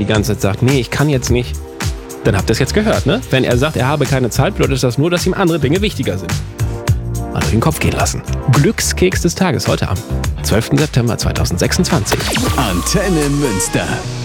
die ganze Zeit sagt, nee, ich kann jetzt nicht, dann habt ihr es jetzt gehört, ne? Wenn er sagt, er habe keine Zeit, bedeutet das nur, dass ihm andere Dinge wichtiger sind. Mal durch den Kopf gehen lassen. Glückskeks des Tages heute am 12. September 2026. Antenne Münster.